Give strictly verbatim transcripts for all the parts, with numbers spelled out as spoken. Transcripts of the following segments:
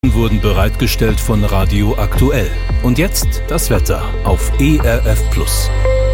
Wurden bereitgestellt von Radio Aktuell. Und jetzt das Wetter auf E R F Plus.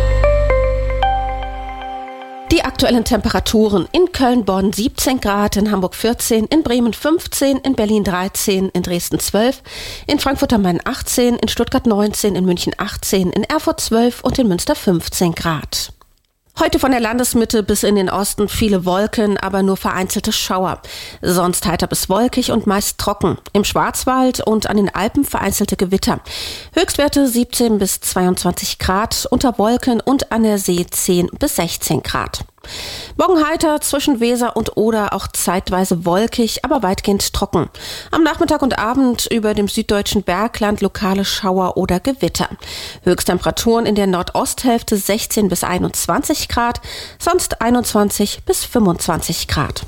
Die aktuellen Temperaturen: in Köln, Bonn siebzehn Grad, in Hamburg vierzehn, in Bremen fünfzehn, in Berlin dreizehn, in Dresden zwölf, in Frankfurt am Main achtzehn, in Stuttgart neunzehn, in München achtzehn, in Erfurt zwölf und in Münster fünfzehn Grad. Heute von der Landesmitte bis in den Osten viele Wolken, aber nur vereinzelte Schauer. Sonst heiter bis wolkig und meist trocken. Im Schwarzwald und an den Alpen vereinzelte Gewitter. Höchstwerte siebzehn bis zweiundzwanzig Grad, unter Wolken und an der See zehn bis sechzehn Grad. Morgen heiter, zwischen Weser und Oder auch zeitweise wolkig, aber weitgehend trocken. Am Nachmittag und Abend über dem süddeutschen Bergland lokale Schauer oder Gewitter. Höchsttemperaturen in der Nordosthälfte sechzehn bis einundzwanzig Grad, sonst einundzwanzig bis fünfundzwanzig Grad.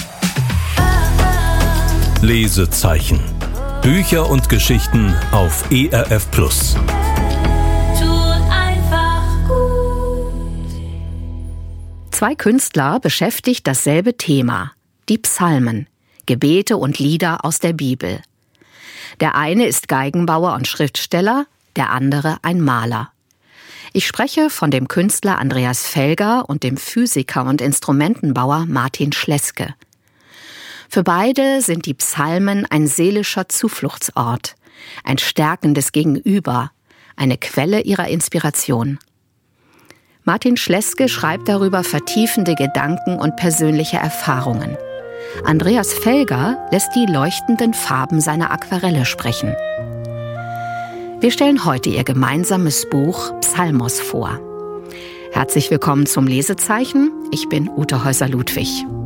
Lesezeichen. Bücher und Geschichten auf E R F Plus. Zwei Künstler beschäftigt dasselbe Thema, die Psalmen, Gebete und Lieder aus der Bibel. Der eine ist Geigenbauer und Schriftsteller, der andere ein Maler. Ich spreche von dem Künstler Andreas Felger und dem Physiker und Instrumentenbauer Martin Schleske. Für beide sind die Psalmen ein seelischer Zufluchtsort, ein stärkendes Gegenüber, eine Quelle ihrer Inspiration. Martin Schleske schreibt darüber vertiefende Gedanken und persönliche Erfahrungen. Andreas Felger lässt die leuchtenden Farben seiner Aquarelle sprechen. Wir stellen heute ihr gemeinsames Buch Psalmos vor. Herzlich willkommen zum Lesezeichen. Ich bin Ute Häuser-Ludwig.